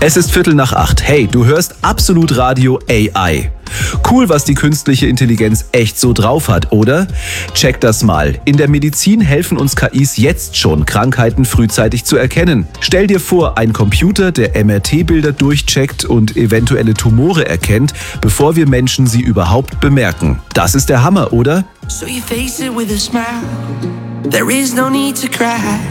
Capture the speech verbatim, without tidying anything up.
Es ist Viertel nach acht. Hey, du hörst Absolut Radio A I. Cool, was die künstliche Intelligenz echt so drauf hat, oder? Check das mal. In der Medizin helfen uns K Is jetzt schon, Krankheiten frühzeitig zu erkennen. Stell dir vor, ein Computer, der M R T-Bilder durchcheckt und eventuelle Tumore erkennt, bevor wir Menschen sie überhaupt bemerken. Das ist der Hammer, oder? So you face it with a smile. There is no need to cry.